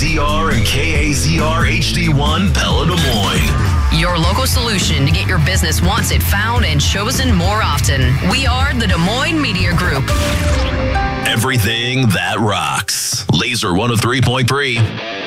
KAZR and KAZR HD1 Pella Des Moines. Your local solution to get your business wanted, found, and chosen more often. We are the Des Moines Media Group. Everything that rocks. Laser 103.3.